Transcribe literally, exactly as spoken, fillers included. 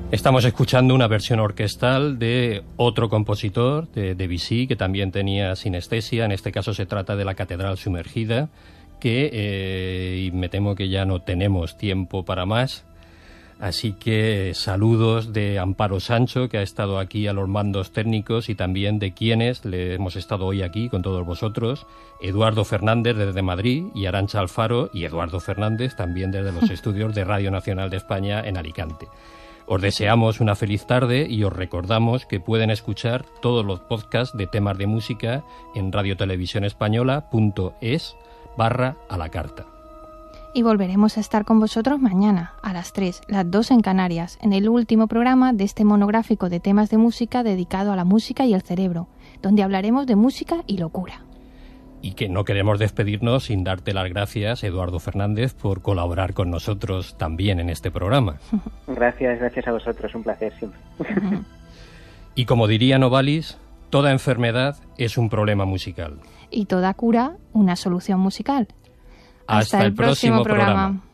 Estamos escuchando una versión orquestal de otro compositor, de Debussy, que también tenía sinestesia. En este caso se trata de la Catedral Sumergida, que eh, y me temo que ya no tenemos tiempo para más. Así que saludos de Amparo Sancho, que ha estado aquí a los mandos técnicos, y también de quienes le hemos estado hoy aquí con todos vosotros, Eduardo Fernández desde Madrid y Arantxa Alfaro y Eduardo Fernández también desde los estudios de Radio Nacional de España en Alicante. Os deseamos una feliz tarde y os recordamos que pueden escuchar todos los podcasts de temas de música en radiotelevisiónespañola.es barra a la carta. Y volveremos a estar con vosotros mañana a las tres, las dos en Canarias, en el último programa de este monográfico de temas de música dedicado a la música y el cerebro, donde hablaremos de música y locura. Y que no queremos despedirnos sin darte las gracias, Eduardo Fernández, por colaborar con nosotros también en este programa. Gracias, gracias a vosotros, un placer siempre. Y como diría Novalis, toda enfermedad es un problema musical. Y toda cura, una solución musical. Hasta, Hasta el, el próximo, próximo programa. programa.